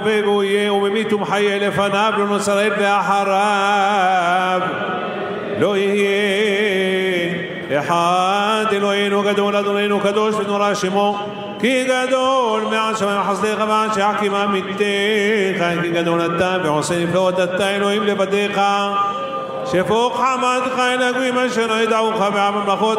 והוא יהיה וממית ומחיה לפניו לא נצרד ואחריו לא יהיה אחד אלוהינו גדול אדוננו קדוש ונורא שמו כי גדול מעל שמיים חסדיך ואנשי חכים אמיתיך כי גדול אתה ועושה נפלאות אתה אלוהים לבדיך שפוך חמדך אל הגויים אשר לא ידעוך בעם המלכות